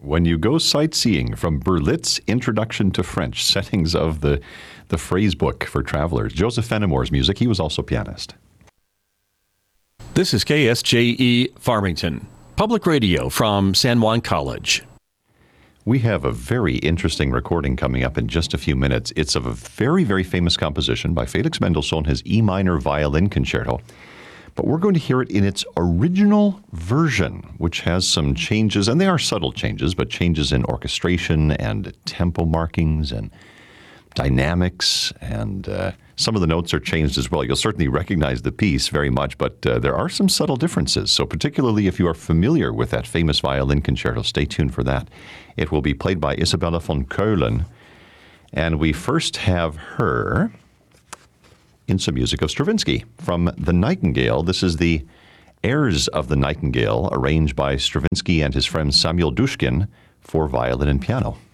When you go sightseeing, from Berlitz Introduction to French, settings of the phrase book for travelers. Joseph Fenimore's music. He was also pianist. This is KSJE Farmington, public radio from San Juan College. We have a very interesting recording coming up in just a few minutes. It's of a very, very famous composition by Felix Mendelssohn, his E minor violin concerto. But we're going to hear it in its original version, which has some changes, and they are subtle changes, but changes in orchestration and tempo markings and dynamics, and some of the notes are changed as well. You'll certainly recognize the piece very much, but there are some subtle differences. So particularly if you are familiar with that famous violin concerto, stay tuned for that. It will be played by Isabella von Keulen, and we first have her in some music of Stravinsky from The Nightingale. This is the Airs of the Nightingale, arranged by Stravinsky and his friend Samuel Dushkin for violin and piano.